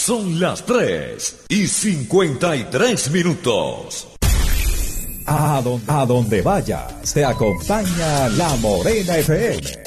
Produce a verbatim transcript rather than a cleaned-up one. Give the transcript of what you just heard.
Son las tres y cincuenta y tres minutos. A donde, a donde vayas, te acompaña La Morena F M.